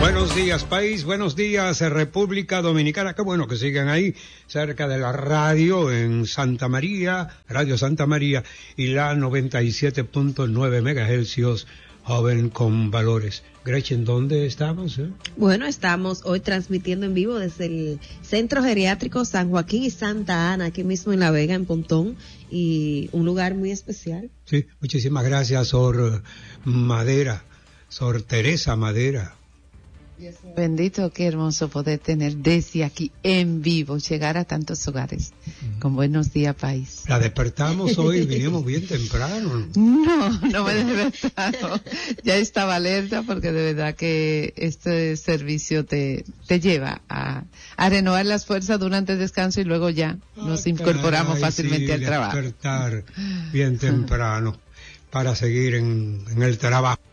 Buenos días, país. Buenos días, República Dominicana. Qué bueno que sigan ahí, cerca de la radio en Santa María, Radio Santa María, y la 97.9 megahercios, joven con valores. Gretchen, ¿dónde estamos? Bueno, estamos hoy transmitiendo en vivo desde el Centro Geriátrico San Joaquín y Santa Ana, aquí mismo en La Vega, en Pontón, y un lugar muy especial. Sí, muchísimas gracias, Sor Madera, Sor Teresa Madera. Bendito, qué hermoso poder tener desde aquí en vivo, llegar a tantos hogares. Con buenos días, país. La despertamos hoy, vinimos bien temprano. No me he despertado. Ya estaba alerta porque de verdad que este servicio te lleva a renovar las fuerzas durante el descanso y luego ya nos incorporamos fácilmente al trabajo. Despertar bien temprano para seguir en el trabajo.